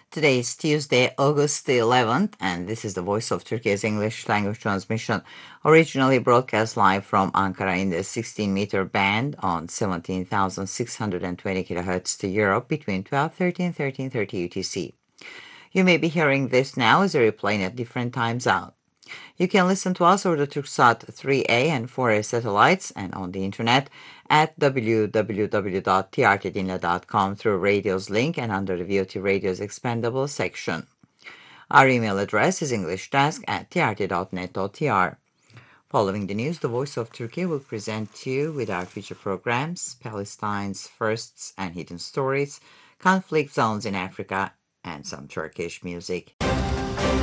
Today is Tuesday, August the 11th, and this is the Voice of Turkey's English language transmission, originally broadcast live from Ankara in the 16-meter band on 17,620 kHz to Europe between 12:30 and 13:30 UTC. You may be hearing this now as a replay at different time zone. You can listen to us over the Turksat 3A and 4A satellites and on the internet at www.trtdinle.com through radio's link and under the VOT Radio's expandable section. Our email address is englishdesk@trt.net.tr. Following the news, the Voice of Turkey will present to you with our feature programs, Palestine's firsts and hidden stories, conflict zones in Africa, and some Turkish music.